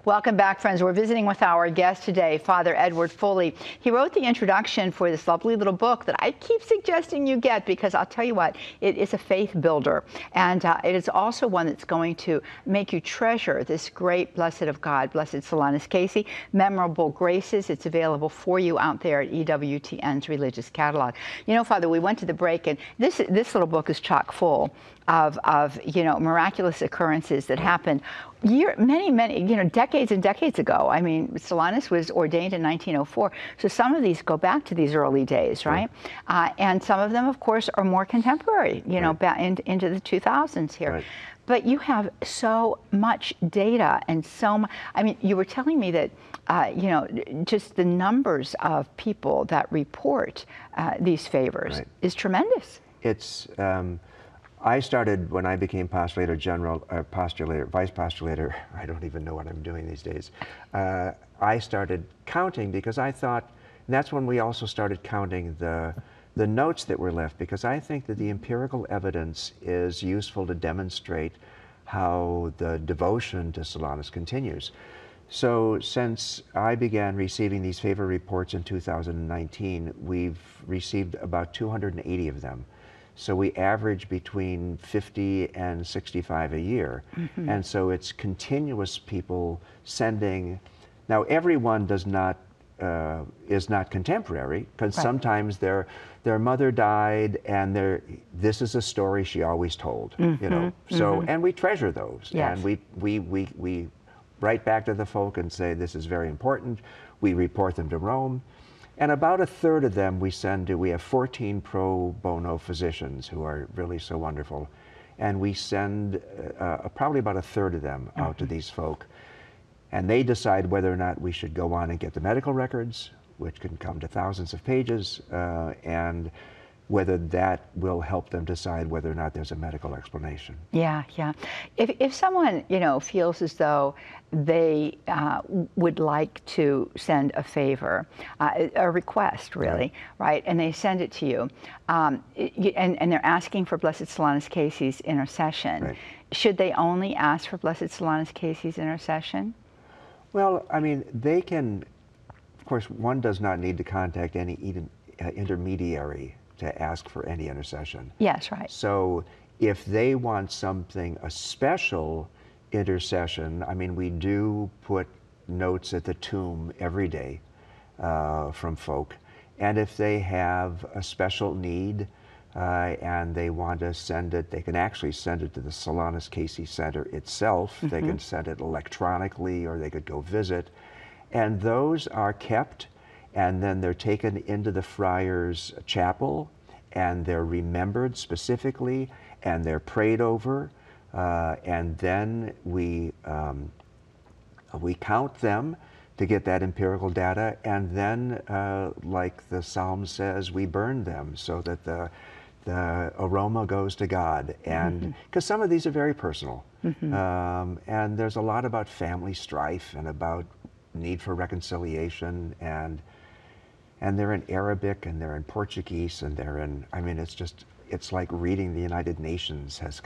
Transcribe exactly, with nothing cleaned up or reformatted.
Welcome back, friends. We're visiting with our guest today, Father Edward Foley. He wrote the introduction for this lovely little book that I keep suggesting you get, because I'll tell you what, it is a faith builder. And uh, it is also one that's going to make you treasure this great Blessed of God, Blessed Solanus Casey, Memorable Graces. It's available for you out there at E W T N's Religious Catalog. You know, Father, we went to the break, and this, this little book is chock full of, of, you know, miraculous occurrences that happened year, many, many, you know, decades and decades ago. I mean, Solanus was ordained in nineteen oh four, so some of these go back to these early days, right? right. Uh, and some of them, of course, are more contemporary, you know, right. back in, into the two thousands here. Right. But you have so much data and so much. I mean, you were telling me that, uh, you know, just the numbers of people that report uh, these favors right. is tremendous. It's, um, I started when I became postulator general, uh, postulator, vice postulator, I don't even know what I'm doing these days. Uh, I started counting because I thought, and that's when we also started counting the, the notes that were left, because I think that the empirical evidence is useful to demonstrate how the devotion to Solanus continues. So since I began receiving these favor reports in two thousand nineteen, we've received about two hundred eighty of them. So we average between fifty and sixty-five a year. Mm-hmm. And so it's continuous people sending. Now, everyone does not, uh, is not contemporary, because right. sometimes their, their mother died and their, this is a story she always told, mm-hmm. you know. So, mm-hmm. and we treasure those. Yes. And we, we, we, we write back to the folk and say, this is very important. We report them to Rome. And about a third of them we send to, we have fourteen pro bono physicians who are really so wonderful. And we send uh, probably about a third of them out mm-hmm. to these folk. And they decide whether or not we should go on and get the medical records, which can come to thousands of pages, uh, and whether that will help them decide whether or not there's a medical explanation. Yeah, yeah. If, if someone, you know, feels as though they uh, would like to send a favor, uh, a request really, right. right, and they send it to you, um, and, and they're asking for Blessed Solanus Casey's intercession, right. should they only ask for Blessed Solanus Casey's intercession? Well, I mean, they can, of course, one does not need to contact any uh, intermediary to ask for any intercession. Yes, right. So if they want something, a special intercession, I mean, we do put notes at the tomb every day uh, from folk. And if they have a special need uh, and they want to send it, they can actually send it to the Solanus Casey Center itself. Mm-hmm. They can send it electronically, or they could go visit. And those are kept, and then they're taken into the friar's chapel, and they're remembered specifically, and they're prayed over, uh, and then we um, we count them to get that empirical data, and then, uh, like the Psalm says, we burn them so that the the aroma goes to God. And because mm-hmm. some of these are very personal, mm-hmm. um, and there's a lot about family strife and about need for reconciliation, and and they're in Arabic, and they're in Portuguese, and they're in, I mean, it's just, it's like reading the United Nations has